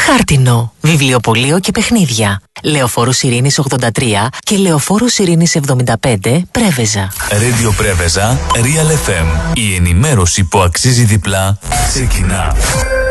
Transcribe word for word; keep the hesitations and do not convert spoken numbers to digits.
Χάρτινο, βιβλιοπωλείο και παιχνίδια. Λεωφόρος Ειρήνης ογδόντα τρία και Λεωφόρος Ειρήνης εβδομήντα πέντε, Πρέβεζα. Radio Πρέβεζα, Real εφ εμ. Η ενημέρωση που αξίζει διπλά ξεκινά.